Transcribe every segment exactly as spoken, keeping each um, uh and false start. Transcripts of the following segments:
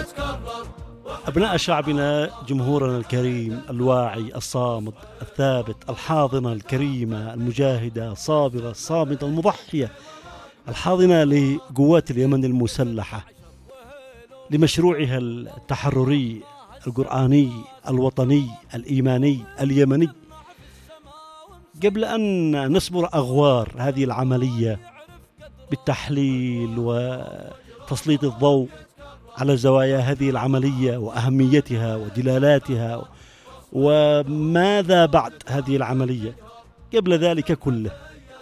أبناء شعبنا، جمهورنا الكريم الواعي الصامت الثابت، الحاضنة الكريمة المجاهدة الصابرة الصامدة المضحية، الحاضنة لقوات اليمن المسلحة، لمشروعها التحرري القرآني الوطني الإيماني اليمني. قبل أن نصبر أغوار هذه العملية بالتحليل وتسليط الضوء على زوايا هذه العملية وأهميتها ودلالاتها وماذا بعد هذه العملية، قبل ذلك كله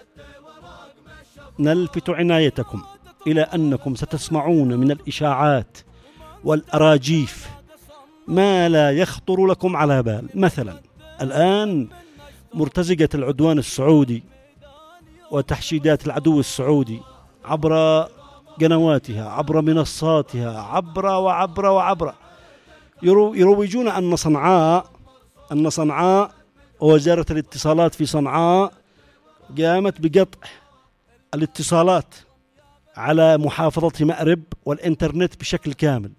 نلفت عنايتكم إلى أنكم ستسمعون من الإشاعات والأراجيف ما لا يخطر لكم على بال. مثلا الآن مرتزقة العدوان السعودي وتحشيدات العدو السعودي عبر قنواتها، عبر منصاتها، عبر وعبر وعبر يروجون أن صنعاء أن صنعاء ووزارة الاتصالات في صنعاء قامت بقطع الاتصالات على محافظة مأرب والإنترنت بشكل كامل.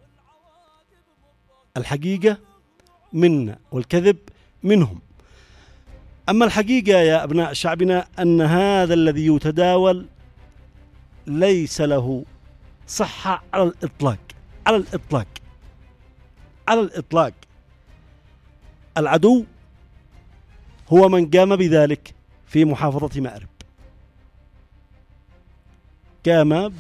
الحقيقة منا والكذب منهم. أما الحقيقة يا أبناء شعبنا أن هذا الذي يتداول ليس له صحة على الإطلاق على الإطلاق على الإطلاق. العدو هو من قام بذلك في محافظة مأرب، قام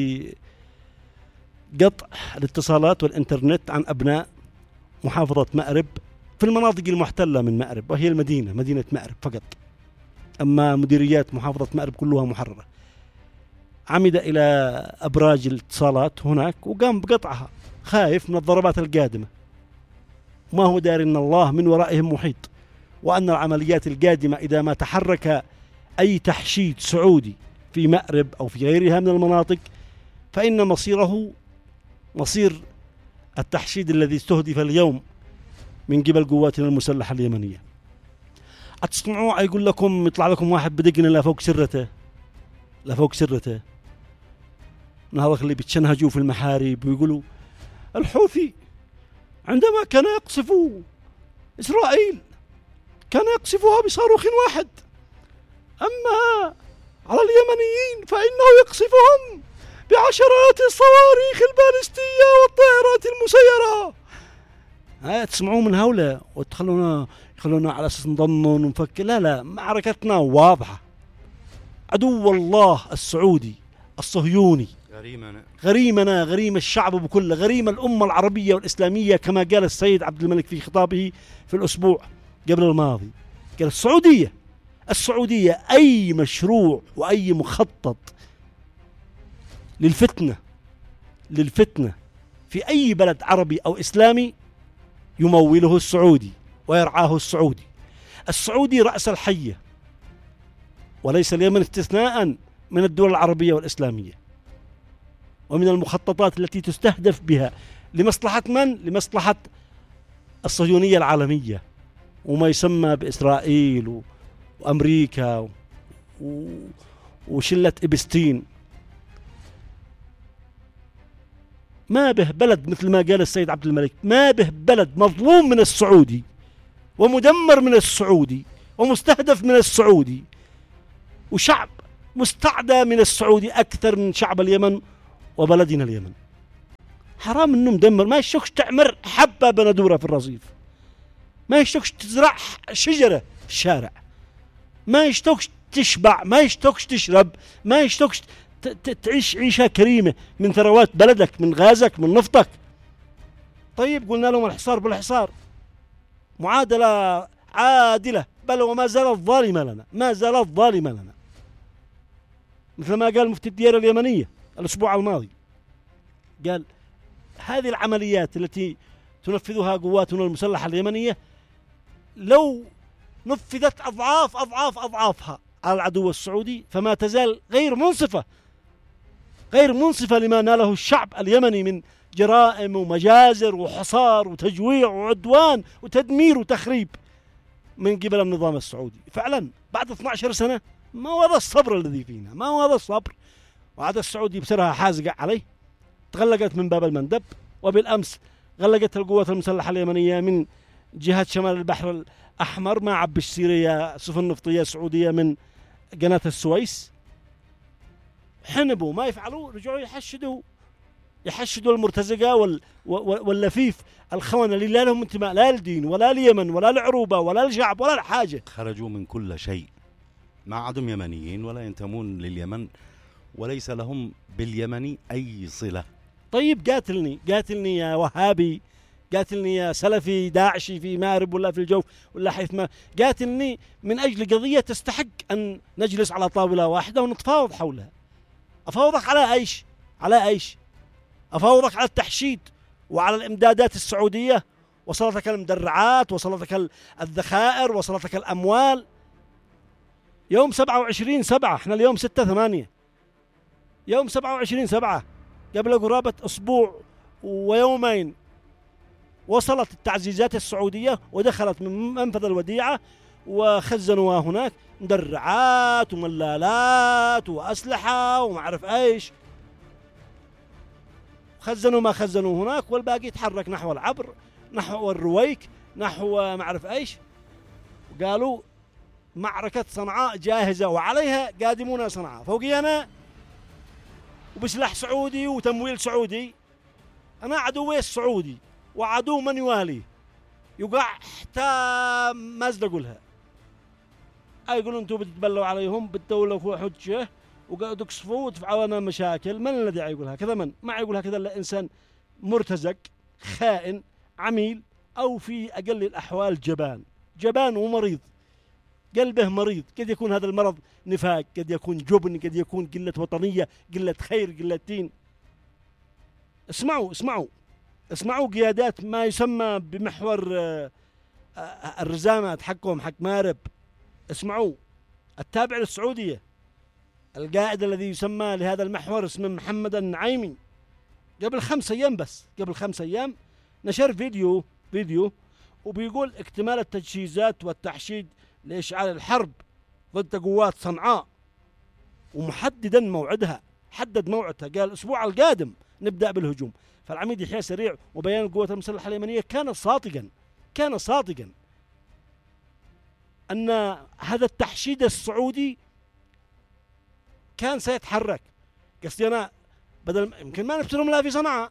بقطع الاتصالات والإنترنت عن أبناء محافظة مأرب في المناطق المحتلة من مأرب، وهي المدينة مدينة مأرب فقط، أما مديريات محافظة مأرب كلها محررة. عمد إلى أبراج الاتصالات هناك وقام بقطعها خايف من الضربات القادمة، ما هو داري أن الله من ورائهم محيط، وأن العمليات القادمة إذا ما تحرك أي تحشيد سعودي في مأرب أو في غيرها من المناطق فإن مصيره مصير التحشيد الذي استهدف اليوم من قبل قواتنا المسلحة اليمنية. أتسمعوا يقول لكم يطلع لكم واحد بدقنا لا فوق سرته لا فوق سرته من هذا اللي بتشنهجوا في المحارب ويقولوا الحوثي عندما كان يقصف إسرائيل كان يقصفها بصاروخ واحد، أما على اليمنيين فإنه يقصفهم بعشرات الصواريخ البالستية والطائرات المسيرة. ها تسمعوا من هؤلاء وتخلونا يخلونا على أساس نضمن ونفكر. لا لا، معركتنا واضحة. عدو الله السعودي الصهيوني غريمنا غريمنا غريم الشعب بكله، غريم الأمة العربية والإسلامية، كما قال السيد عبد الملك في خطابه في الأسبوع قبل الماضي. قال السعودية السعودية أي مشروع وأي مخطط للفتنة للفتنة في أي بلد عربي أو إسلامي يموله السعودي ويرعاه السعودي. السعودي رأس الحية، وليس اليمن استثناء من الدول العربية والإسلامية، ومن المخططات التي تستهدف بها لمصلحة من؟ لمصلحة الصهيونية العالمية وما يسمى بإسرائيل وأمريكا وشلة إبستين. ما به بلد مثل ما قال السيد عبد الملك، ما به بلد مظلوم من السعودي ومدمر من السعودي ومستهدف من السعودي وشعب مستعدى من السعودي أكثر من شعب اليمن وبلدنا اليمن. حرام إنه مدمر، ما يشتكش تعمر حبة بندورة في الرصيف، ما يشتكش تزرع شجرة في الشارع، ما يشتكش تشبع، ما يشتكش تشرب، ما يشتكش تعيش عيشة كريمة من ثروات بلدك، من غازك، من نفطك. طيب قلنا لهم الحصار بالحصار، معادلة عادلة، بل وما زالت ظالمة لنا، ما زالت ظالمة لنا، مثل ما قال مفتي الديار اليمنية الأسبوع الماضي. قال هذه العمليات التي تنفذها قواتنا المسلحة اليمنية لو نفذت أضعاف أضعاف أضعافها على العدو السعودي فما تزال غير منصفة غير منصفة لما ناله الشعب اليمني من جرائم ومجازر وحصار وتجويع وعدوان وتدمير وتخريب من قبل النظام السعودي. فعلا بعد اثنتي عشرة سنة ما هو هذا الصبر الذي فينا، ما هو هذا الصبر. وعاد السعودي بسرها حازقة عليه، تغلقت من باب المندب وبالأمس غلقت القوات المسلحة اليمنية من جهة شمال البحر الأحمر ما عبش سيريا سفن نفطية سعودية من قناة السويس. حنبوا ما يفعلوا، رجعوا يحشدوا يحشدوا المرتزقة وال واللفيف الخونة اللي لا لهم انتماء لا للدين ولا ليمن ولا لعروبة ولا لشعب ولا لحاجة. خرجوا من كل شيء، ما عادوا يمنيين ولا ينتمون لليمن وليس لهم باليمن أي صلة. طيب قاتلني قاتلني يا وهابي، قاتلني يا سلفي داعشي في مارب ولا في الجوف ولا حيث ما، قاتلني من أجل قضية تستحق أن نجلس على طاولة واحدة ونتفاوض حولها. أفاوضك على أيش؟ على أيش؟ أفاوضك على التحشيد وعلى الإمدادات السعودية، وصلتك المدرعات، وصلتك الذخائر، وصلتك الأموال. يوم سبعة وعشرين سبعة، احنا اليوم ستة ثمانية، يوم سبعة وعشرين سبعة قبل قرابة أسبوع ويومين وصلت التعزيزات السعودية ودخلت من منفذ الوديعة وخزنوها هناك مدرعات وملالات وأسلحة وما أعرف إيش، خزنوا ما خزنوا هناك، والباقي يتحرك نحو العبر، نحو الرويك، نحو ما أعرف إيش. قالوا معركة صنعاء جاهزة وعليها قادمون صنعاء، فوقي أنا وبسلاح سعودي وتمويل سعودي. أنا عدوي السعودي وعدو من يواليه يقع حتى ما أقولها. يقولون أنتم بتتبلوا عليهم بالدولة حجة وتقصفوا وتفعلوا لنا مشاكل. من الذي يقولها كذا؟ من ما يقولها كذا إلا إنسان مرتزق خائن عميل، أو في أقل الأحوال جبان جبان ومريض، قلبه مريض. قد يكون هذا المرض نفاق، قد يكون جبن، قد يكون قلة وطنية، قلة خير، قلة دين. اسمعوا اسمعوا اسمعوا قيادات ما يسمى بمحور الرزامات حقهم حق مارب. اسمعوا التابع للسعودية، القائد الذي يسمى لهذا المحور اسمه محمد النعيمي، قبل خمس أيام بس قبل خمس أيام نشر فيديو فيديو وبيقول اكتمال التجهيزات والتحشيد لإشعال الحرب ضد قوات صنعاء، ومحددا موعدها، حدد موعدها، قال الأسبوع القادم نبدأ بالهجوم. فالعميد يحيى سريع وبيان القوات المسلحة اليمنية كان صادقا كان صادقا أن هذا التحشيد السعودي كان سيتحرك. قصدي أنا بدل يمكن ما نفترم لا في صنعاء،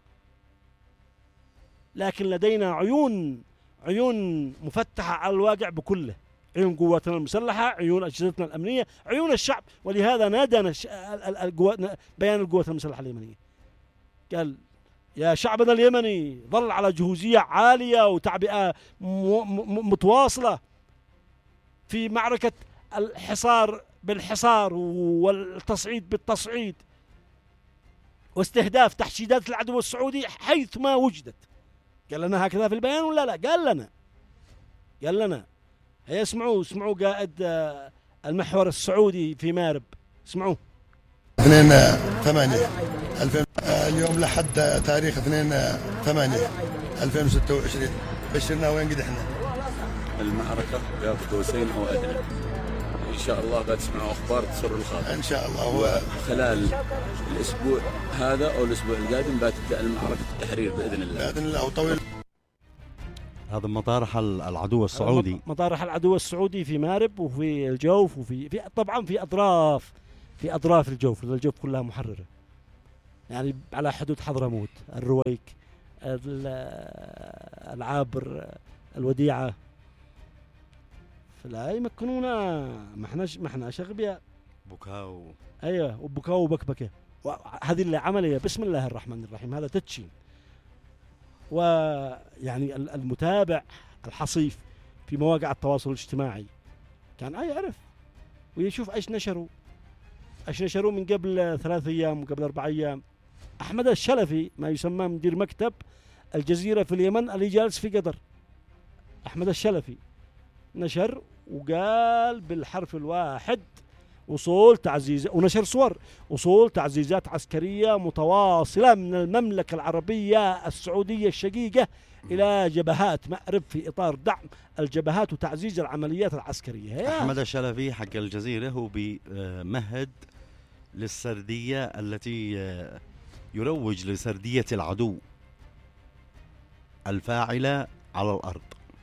لكن لدينا عيون عيون مفتحة على الواقع بكله، عيون قواتنا المسلحة، عيون أجهزتنا الأمنية، عيون الشعب. ولهذا نادى بيان القوات المسلحة اليمنية، قال يا شعبنا اليمني ظل على جهوزية عالية وتعبئة متواصلة في معركة الحصار بالحصار والتصعيد بالتصعيد واستهداف تحشيدات العدو السعودي حيث ما وجدت. قال لنا هكذا في البيان ولا لا؟ قال لنا قال لنا هي اسمعوا اسمعوا قائد المحور السعودي في مارب، اسمعوا. اثنين ثمانية ألفين اليوم لحد تاريخ اثنين ثمانية ألفين وستة وعشرين بشرنا وين قد احنا المعركة قاب قوسين او ادنى. ان شاء الله بتسمعوا اخبار تسر الخاطر ان شاء الله. هو خلال الاسبوع هذا او الاسبوع القادم بتبدا المعركة التحرير باذن الله باذن الله. وطويل هذا مطارح العدو السعودي، مطارح العدو السعودي في مارب وفي الجوف وفي في طبعا في اطراف في اطراف الجوف، الجوف كلها محررة يعني على حدود حضرموت، الرويك، العابر، الوديعة، فلا يمكنونا. ما احناش ما احناش اغبياء. بكاو ايوه وبكاو وبكبكه. هذه اللي عمليه بسم الله الرحمن الرحيم، هذا تدشين. ويعني المتابع الحصيف في مواقع التواصل الاجتماعي كان اي يعرف ويشوف ايش نشروا ايش نشروا من قبل ثلاث ايام وقبل اربع ايام. احمد الشلفي ما يسمى مدير مكتب الجزيرة في اليمن اللي جالس في قطر، احمد الشلفي نشر وقال بالحرف الواحد وصول تعزيز، ونشر صور وصول تعزيزات عسكرية متواصلة من المملكة العربية السعودية الشقيقة إلى جبهات مأرب في إطار دعم الجبهات وتعزيز العمليات العسكرية. أحمد الشلفي حق الجزيرة هو بمهد للسردية التي يروج لسردية العدو الفاعلة على الأرض،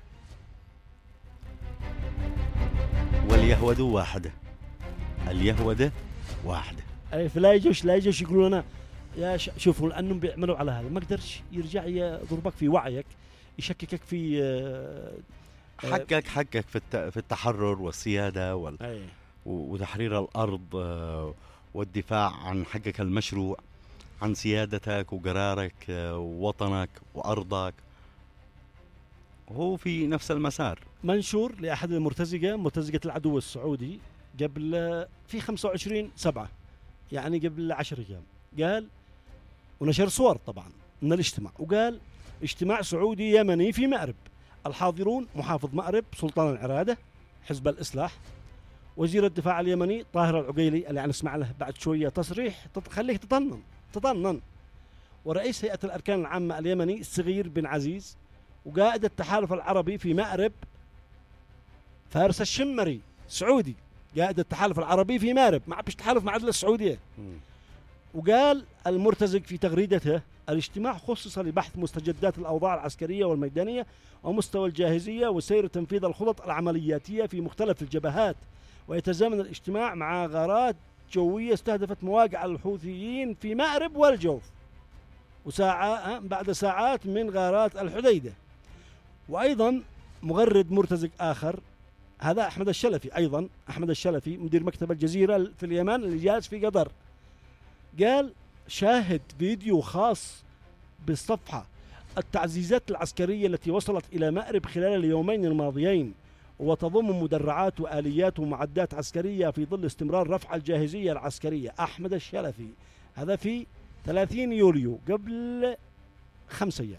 واليهودة واحدة، اليهودة واحدة. أي فلا يجوش لا يجوش يقولوا لنا يا ش... شوفوا لأنهم بيعملوا على هذا، ما قدرش يرجع يضربك في وعيك، يشككك في آه حقك حقك في الت... في التحرر والسيادة وال... أي. وتحرير الأرض آه والدفاع عن حقك المشروع، عن سيادتك وقرارك آه ووطنك وأرضك. وهو في نفس المسار. منشور لأحد المرتزقة، مرتزقة العدو السعودي، قبل في خمسة وعشرين سبعة، يعني قبل عشر أيام، قال ونشر صور طبعا من الاجتماع، وقال اجتماع سعودي يمني في مأرب، الحاضرون محافظ مأرب سلطان العرادة حزب الإصلاح، وزير الدفاع اليمني طاهر العقيلي اللي نسمع له بعد شوية تصريح تخليك تطنن تطنن، ورئيس هيئة الأركان العامة اليمني الصغير بن عزيز، وقائد التحالف العربي في مأرب فارس الشمري سعودي، قائد التحالف العربي في مأرب مع بيش تحالف مع السعودية. وقال المرتزق في تغريدته الاجتماع خصص لبحث مستجدات الأوضاع العسكرية والميدانية ومستوى الجاهزية وسير تنفيذ الخطط العملياتية في مختلف الجبهات، ويتزامن الاجتماع مع غارات جوية استهدفت مواقع الحوثيين في مأرب والجوف، وساعة بعد ساعات من غارات الحديدة. وأيضا مغرد مرتزق آخر، هذا أحمد الشلفي، أيضا أحمد الشلفي مدير مكتب الجزيرة في اليمن اللي جالس في قطر، قال شاهد فيديو خاص بالصفحة التعزيزات العسكرية التي وصلت إلى مأرب خلال اليومين الماضيين، وتضم مدرعات وآليات ومعدات عسكرية في ظل استمرار رفع الجاهزية العسكرية. أحمد الشلفي هذا في ثلاثين يوليو قبل خمس أيام.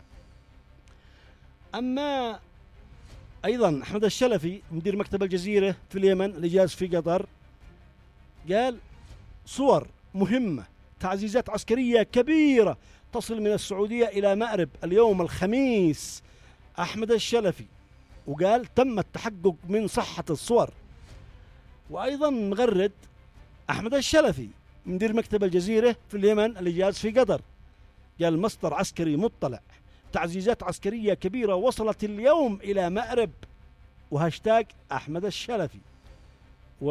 أما أيضا أحمد الشلفي مدير مكتب الجزيرة في اليمن اللي جالس في قطر، قال صور مهمة تعزيزات عسكرية كبيرة تصل من السعودية إلى مأرب اليوم الخميس. أحمد الشلفي وقال تم التحقق من صحة الصور. وأيضا مغرد أحمد الشلفي مدير مكتب الجزيرة في اليمن اللي جالس في قطر، قال مصدر عسكري مطلع تعزيزات عسكرية كبيرة وصلت اليوم إلى مأرب، وهاشتاج أحمد الشلفي، و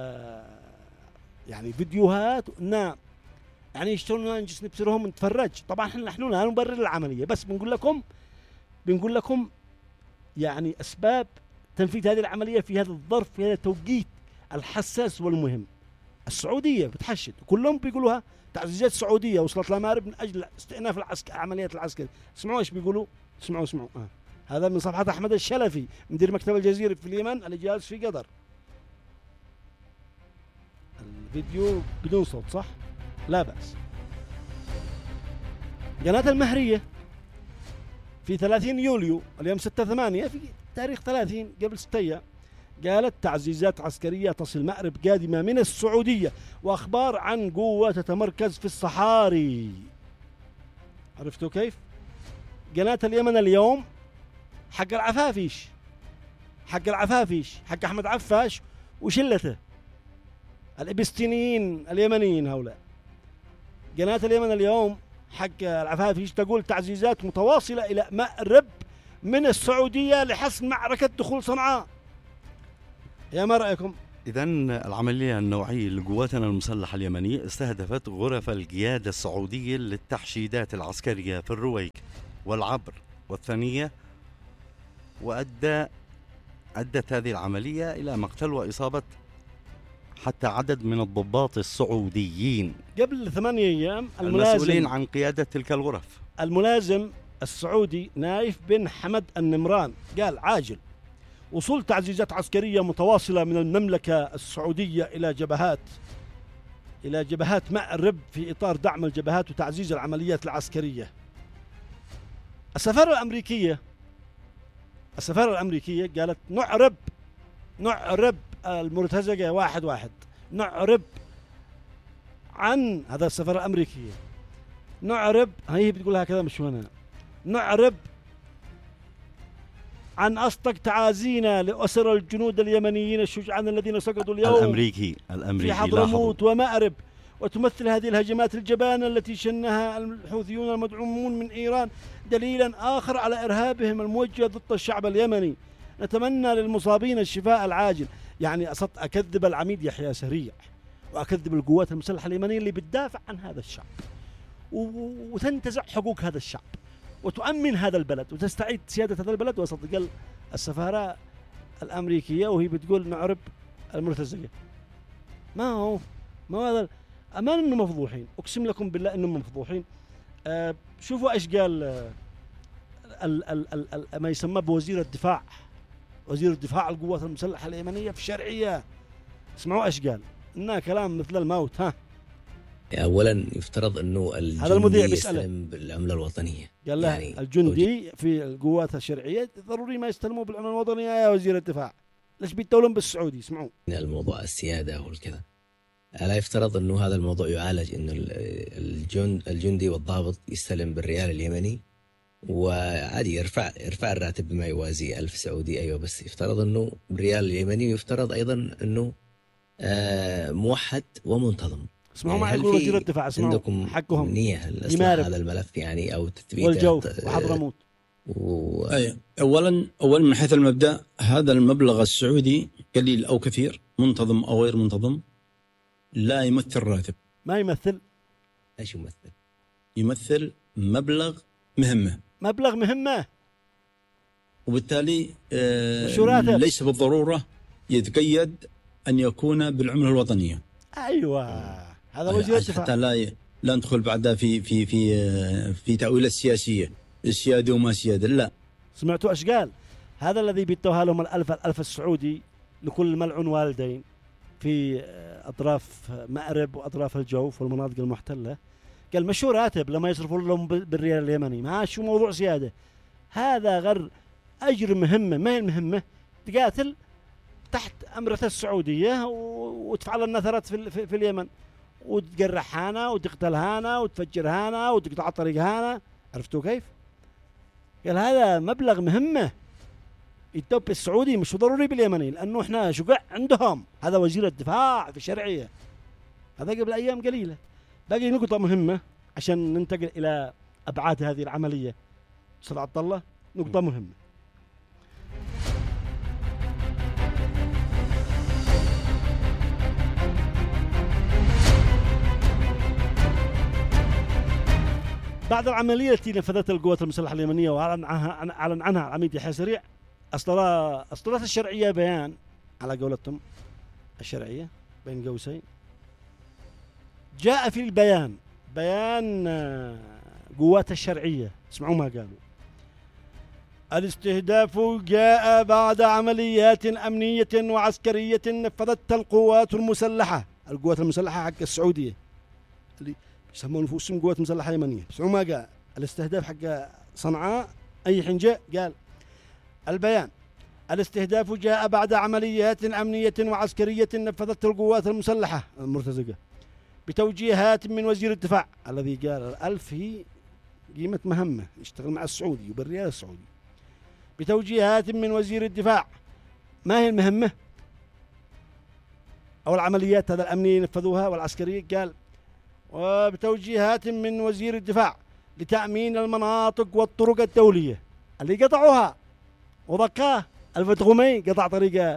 يعني فيديوهات نعم يعني يشتغلون نجلس نبصرهم نتفرج. طبعا احنا نحن لا نبرر العملية، بس بنقول لكم بنقول لكم يعني أسباب تنفيذ هذه العملية في هذا الظرف، في هذا التوقيت الحساس والمهم. السعودية بتحشد كلهم بيقولوها تعزيزات سعودية وصلت لمأرب من أجل استئناف العسكر عمليات العسكر. اسمعوا ايش بيقولوا، اسمعوا اسمعوا آه. هذا من صفحة أحمد الشلفي مدير مكتب الجزيرة في اليمن اللي جالس في قطر. الفيديو بدون صوت صح؟ لا بأس. قناة المهرية في ثلاثين يوليو اليوم ستة ثمانية في تاريخ ثلاثين قبل ستة أيام، قالت تعزيزات عسكرية تصل مأرب قادمة من السعودية، وأخبار عن قوة تتمركز في الصحاري. عرفتوا كيف؟ قناة اليمن اليوم حق العفافيش، حق العفافيش حق أحمد عفاش وشلته الإبستينيين اليمنيين هؤلاء. قناة اليمن اليوم حق العفافيش تقول تعزيزات متواصلة إلى مأرب من السعودية لحسم معركة دخول صنعاء. يا ما رأيكم؟ إذن العملية النوعية لقواتنا المسلحة اليمنية استهدفت غرف القيادة السعودية للتحشيدات العسكرية في الرويك والعبر والثنية، وأدى أدت هذه العملية إلى مقتل وإصابة حتى عدد من الضباط السعوديين قبل ثمانية أيام. الملازم المسؤولين عن قيادة تلك الغرف الملازم السعودي نايف بن حمد النمران قال عاجل وصول تعزيزات عسكرية متواصلة من المملكة السعودية إلى جبهات إلى جبهات مأرب في إطار دعم الجبهات وتعزيز العمليات العسكرية. السفارة الأمريكية السفارة الأمريكية قالت نعرب نعرب المرتزقة واحد واحد نعرب عن هذا السفارة الأمريكية نعرب هي بتقول هكذا مش هنا نعرب عن أصدق تعازينا لأسر الجنود اليمنيين الشجعان الذين سقطوا اليوم الأمريكي الأمريكي في حضرموت ومأرب، وتمثل هذه الهجمات الجبانة التي شنها الحوثيون المدعومون من إيران دليلا آخر على إرهابهم الموجه ضد الشعب اليمني. نتمنى للمصابين الشفاء العاجل. يعني أكذب العميد يحيى سريع وأكذب القوات المسلحة اليمنية اللي بتدافع عن هذا الشعب وتنتزع حقوق هذا الشعب وتؤمن هذا البلد وتستعيد سيادة هذا البلد وسط السفارة الأمريكية وهي بتقول نعرب المرتزقة. ما هو ما هو هذا أمان إنه مفضوحين، أقسم لكم بالله إنهم مفضوحين. آه شوفوا إيش قال آه ال ال ال ال ما يسمى بوزير الدفاع، وزير الدفاع القوات المسلحة اليمنية في الشرعية. اسمعوا إيش قال، إنها كلام مثل الموت. ها أولا يفترض أنه هذا المذيع يستلم بالعملة الوطنية. قال له يعني الجندي في القوات الشرعية ضروري ما يستلموا بالعملة الوطنية يا وزير الدفاع. ليش بيتولون بالسعودي؟ اسمعوا الموضوع السيادة والكذا. لا يفترض أنه هذا الموضوع يعالج أنه الجند الجندي والضابط يستلم بالريال اليمني وعادي يرفع يرفع الراتب بما يوازي ألف سعودي. أيوة بس يفترض أنه بالريال اليمني يفترض أيضا أنه آه موحد ومنتظم. اسمعوا معي يقول وزير الدفاع، اسمعوا عندكم حقهم نية لإصلاح هذا الملف يعني أو تثبيت والجوف وحضرموت. و... أي. أولا أولا من حيث المبدأ هذا المبلغ السعودي قليل أو كثير، منتظم أو غير منتظم، لا يمثل راتب. ما يمثل. ايش يمثل؟ يمثل مبلغ مهمة. مبلغ مهمة. وبالتالي آه ليس بالضرورة يتقيد أن يكون بالعملة الوطنية. أيوة هذا وجه الدفاع. حتى لا ي... لا ندخل بعدها في في في في تأويل السياسية السيادة وما سيادة. لا. سمعتوا ايش قال؟ هذا الذي بيتوها لهم الألف الألف السعودي لكل ملعون والدين في أطراف مأرب وأطراف الجوف والمناطق المحتلة. قال مشوا راتب لما يصرفوا لهم بالريال اليمني، ما شو موضوع سيادة. هذا غير أجر مهمة. ما هي المهمة؟ تقاتل تحت أمرة السعودية وتفعل النثرات في, في, في اليمن وتقرح هانا وتقتل هانا وتفجر هانا وتقطع الطريق هانا. عرفتوا كيف؟ قال هذا مبلغ مهمة يتوب السعودي مش ضروري باليمني لأنه إحنا شقع عندهم. هذا وزير الدفاع في الشرعية، هذا قبل أيام قليلة. باقي نقطة مهمة عشان ننتقل إلى أبعاد هذه العملية. أستاذ عبد الله، نقطة مهمة. بعد العملية التي نفذتها القوات المسلحة اليمنية وأعلن عنها أعلن عنها العميد يحيى سريع، أصدرت الشرعية بيان على قولتهم الشرعية بين قوسين. جاء في البيان بيان قوات الشرعية، اسمعوا ما قالوا: الاستهداف جاء بعد عمليات أمنية وعسكرية نفذتها القوات المسلحة القوات المسلحة حق السعودية اللي يسمون نفوسهم قوات مسلحة يمنية. اسمعوا ما قال. الاستهداف حق صنعاء أي حين جاء قال البيان: الاستهداف جاء بعد عمليات أمنية وعسكرية نفذتها القوات المسلحة المرتزقة بتوجيهات من وزير الدفاع الذي قال الألف هي قيمة مهمة يشتغل مع السعودي وبالريال السعودي. بتوجيهات من وزير الدفاع. ما هي المهمة أو العمليات هذا الأمنية نفذوها والعسكرية؟ قال وبتوجيهات من وزير الدفاع لتأمين المناطق والطرق الدولية اللي قطعوها وضكاه. الفتغومي قطع طريقة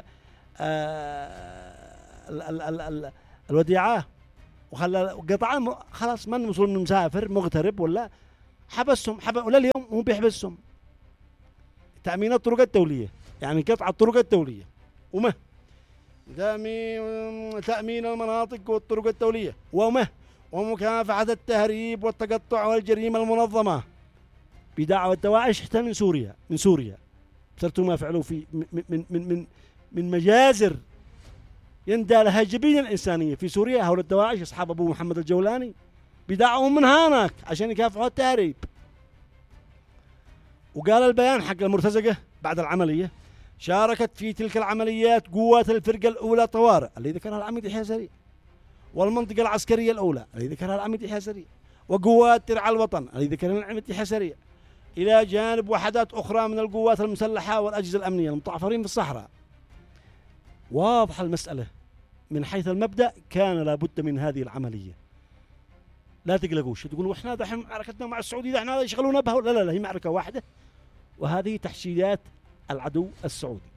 آه الوديعة وخلى قطعان خلاص من وصل من مسافر مغترب ولا حبسهم حب ولا اليوم هو بيحبسهم. تأمين الطرق الدولية يعني قطع الطرق الدولية وما تأمين المناطق والطرق الدولية وما ومكافحة التهريب والتقطع والجريمة المنظمة بدعوى الدواعش حتى من سوريا من سوريا صرتوا ما فعلوا في من من من من مجازر يندى لها جبين الإنسانية في سوريا. هؤلاء الدواعش أصحاب أبو محمد الجولاني بدعوهم من هناك عشان يكافحوا التهريب. وقال البيان حق المرتزقة بعد العملية: شاركت في تلك العمليات قوات الفرقة الأولى طوارئ اللي ذكرها العميد يحيى سريع، والمنطقة العسكرية الأولى اللي ذكرها العميد يحيى سريع، وقوات ترعى الوطن اللي ذكرها العميد يحيى سريع، إلى جانب وحدات أخرى من القوات المسلحة والأجهزة الأمنية المتعفرين في الصحراء. واضحة المسألة من حيث المبدأ. كان لابد من هذه العملية لا تقلقوش تقولوا احنا دحين معركتنا مع السعودي ده احنا يشغلونا بها، لا لا لا، هي معركة واحدة، وهذه تحشيدات العدو السعودي.